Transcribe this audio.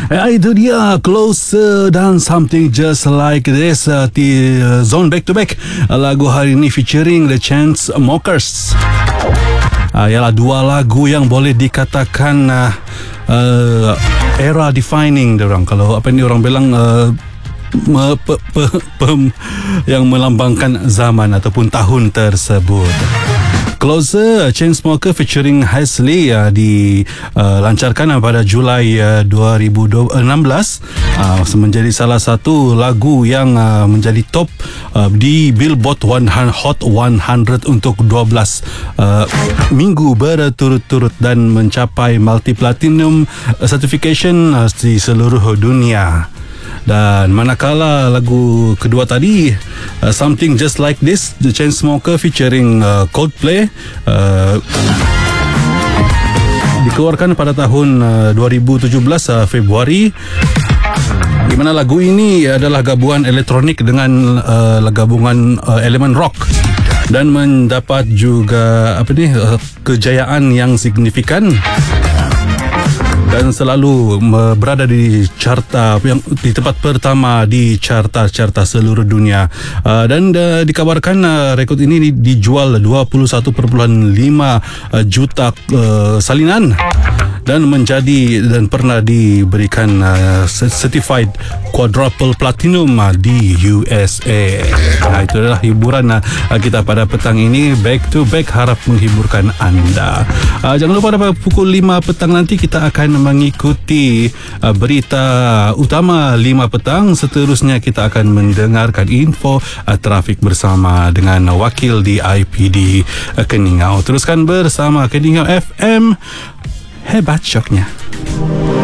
Itu dia Closer dan Something Just Like This di Zone Back to Back. Lagu hari ini featuring The Chainsmokers. Ialah dua lagu yang boleh dikatakan era defining diorang. Kalau apa ni orang bilang yang melambangkan zaman ataupun tahun tersebut. Closer, Chainsmokers featuring Hazley dilancarkan pada Julai 2016, menjadi salah satu lagu yang menjadi top di Billboard Hot 100 untuk 12 minggu berturut-turut dan mencapai multi-platinum certification di seluruh dunia. Dan manakala lagu kedua tadi, Something Just Like This, The Chainsmokers featuring Coldplay, dikeluarkan pada tahun 2017 Februari, di mana lagu ini adalah gabungan elektronik dengan gabungan elemen rock dan mendapat juga kejayaan yang signifikan dan selalu berada di carta yang di tempat pertama di carta seluruh dunia. Dan dikabarkan rekod ini dijual 21.5 juta salinan dan pernah diberikan certified quadruple platinum di USA. Itu adalah hiburan kita pada petang ini. Back to Back harap menghiburkan anda. Jangan lupa pada pukul 5 petang nanti kita akan mengikuti berita utama 5 petang. Seterusnya kita akan mendengarkan info trafik bersama dengan wakil di IPD Keningau. Teruskan bersama Keningau FM. Hebat syoknya.